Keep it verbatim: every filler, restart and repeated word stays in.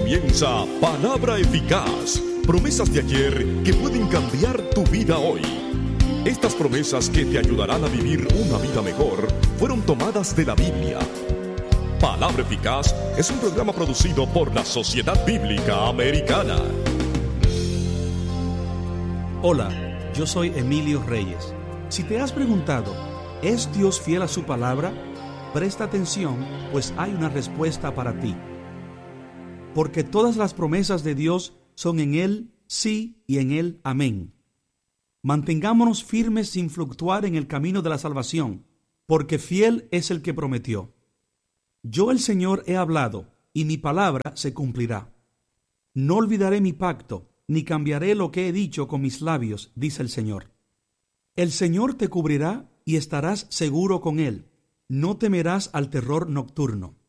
comienza Palabra Eficaz, promesas de ayer que pueden cambiar tu vida hoy. Estas promesas que te ayudarán a vivir una vida mejor fueron tomadas de la Biblia. Palabra Eficaz es un programa producido por la Sociedad Bíblica Americana. Hola, yo soy Emilio Reyes. Si te has preguntado, ¿es Dios fiel a su palabra? Presta atención, pues hay una respuesta para ti. Porque todas las promesas de Dios son en Él sí y en Él amén. Mantengámonos firmes sin fluctuar en el camino de la salvación, porque fiel es el que prometió. Yo el Señor he hablado, y mi palabra se cumplirá. No olvidaré mi pacto, ni cambiaré lo que he dicho con mis labios, dice el Señor. El Señor te cubrirá y estarás seguro con Él. No temerás al terror nocturno,